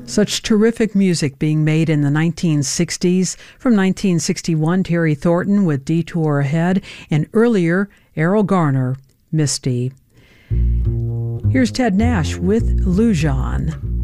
Such terrific music being made in the 1960s. From 1961, Terry Thornton with Detour Ahead, and earlier, Errol Garner, Misty. Here's Ted Nash with Lujan.